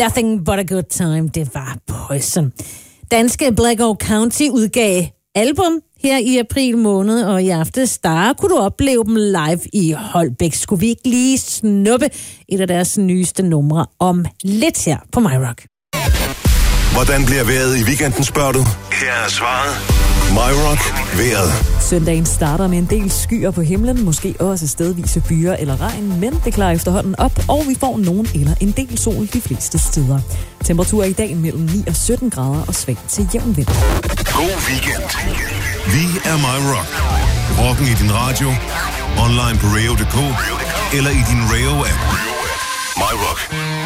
Nothing But A Good Time, det var Poison. Danske Black Oak County udgav album her i april måned, og i aftes der kunne du opleve dem live i Holbæk. Skulle vi ikke lige snuppe et af deres nyeste numre om lidt her på My Rock? Hvordan bliver vejret i weekenden, spørger du? Her er svaret. My Rock vejret. Søndagen starter med en del skyer på himlen, måske også stedvise byer eller regn, men det klarer efterhånden op, og vi får nogen eller en del sol de fleste steder. Temperatur i dag mellem 9 og 17 grader og svag til jævn vind. God weekend. Vi er My Rock. Rocken i din radio, online på radio.dk eller i din Radio-app. My Rock.